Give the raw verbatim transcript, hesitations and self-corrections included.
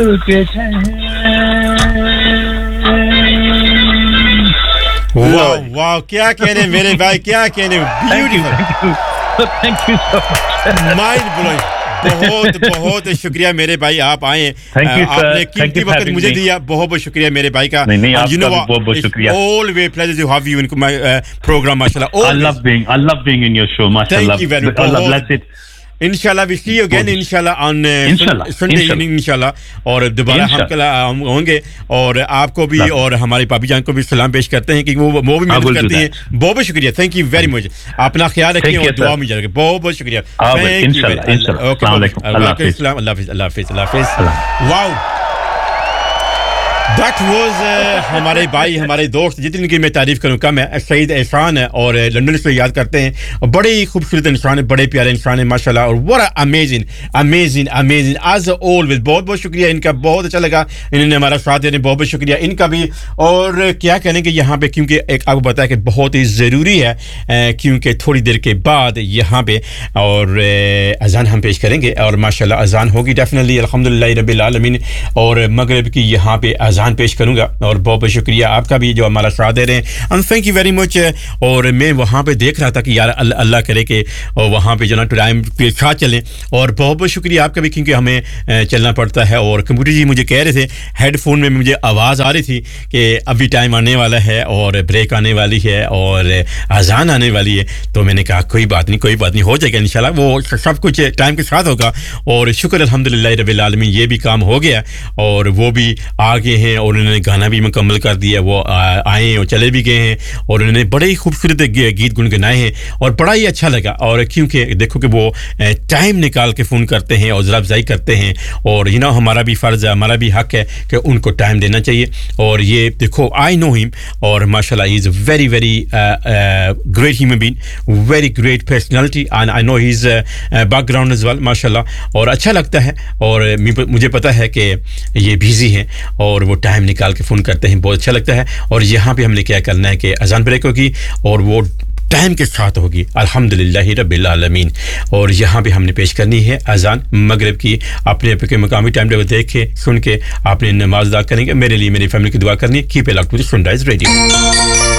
वाह वाह क्या कहने मेरे भाई क्या कहने beautiful thank you so much mind blowing बहुत बहुत शुक्रिया मेरे भाई आप आए आपने कीमती वक्त मुझे दिया बहुत बहुत शुक्रिया मेरे भाई का नहीं नहीं आपका बहुत बहुत शुक्रिया always pleasure to have you in my uh, program mashallah I love being I love being in your show mashallah thank you very much Allah bless it Inshallah we see you again inshallah on uh, inshallah, Sunday inshallah. evening inshallah और दोबारा हम कल होंगे और आपको भी और हमारी भाभी जान को भी सलाम पेश करते हैं कि वो वो भी मेहनत करती हैं बहुत बहुत शुक्रिया थैंक यू वेरी मच अपना ख्याल रखिए और दुआ में याद रखिए बहुत बहुत शुक्रिया इंशाल्लाह इंशाल्लाह अस्सलाम वालेकुम अल्लाह हाफिज़ अल्लाह हाफिज़ अल्लाह हाफिज़ वाओ That was uh, हमारे भाई हमारे दोस्त जितनी की मैं तारीफ करूं कम है सईद एहसान है और लंदन से याद करते हैं बड़े ही खूबसूरत इंसान है बड़े प्यारे इंसान है माशाल्लाह और what amazing amazing amazing as always बहुत बहुत शुक्रिया इनका बहुत अच्छा लगा इन्होंने हमारा साथ देने बहुत बहुत शुक्रिया इनका भी और क्या कहने कि यहाँ पे क्योंकि एक आपको बताया कि बहुत ही ज़रूरी है क्योंकि थोड़ी देर के बाद यहाँ पे और अजान हम पेश करेंगे और माशाल्लाह अजान होगी डेफिनेटली अल्हम्दुलिल्लाह रब्बिल आलमीन और मगरिब की यहाँ पे अजान पेश करूंगा और बहुत बहुत शुक्रिया आपका भी जो हमारा साथ दे रहे हैं and thank you very much और मैं वहां पे देख रहा था कि यार अल्लाह करे कि वहां पे जो ना टाइम के साथ चलें और बहुत बहुत शुक्रिया आपका भी क्योंकि हमें चलना पड़ता है और कंप्यूटर जी मुझे कह रहे थे हेडफोन में मुझे आवाज़ आ रही थी कि अभी टाइम आने वाला है और ब्रेक आने वाली है और अजान आने वाली है तो मैंने कहा कोई बात नहीं कोई बात नहीं हो जाएगा इंशाल्लाह वो सब कुछ टाइम के साथ होगा और शुक्र अल्हम्दुलिल्लाह रब्बिल आलमीन ये भी काम हो गया और वो भी आगे हैं और उन्होंने गाना भी मुकम्मल कर दिया वो आए और चले भी गए हैं और उन्होंने बड़े ही खूबसूरत गीत गुनगुनाए हैं और बड़ा ही अच्छा लगा और क्योंकि देखो कि वो टाइम निकाल के फ़ोन करते हैं और ज़रा-ज़ाई करते हैं और यू नो हमारा भी फ़र्ज़ है हमारा भी हक़ है कि उनको टाइम देना चाहिए और ये देखो आई नो हिम और माशाल्लाह he is a very very great human being very great personality and I know his background as well माशाल्लाह और अच्छा लगता है और मुझे पता है कि ये बिज़ी हैं और वो टाइम निकाल के फ़ोन करते हैं बहुत अच्छा लगता है और यहाँ पे हमने क्या करना है कि अज़ान ब्रेक होगी और वो टाइम के साथ होगी अल्हम्दुलिल्लाह रब्बिल आलमीन और यहाँ पे हमने पेश करनी है अज़ान मगरिब की अपने अपने मकामी टाइम टेबल देख के सुन के आपने नमाज अदा करेंगे मेरे लिए मेरी फैमिली की दुआ करनी keep it locked to the sunrise radio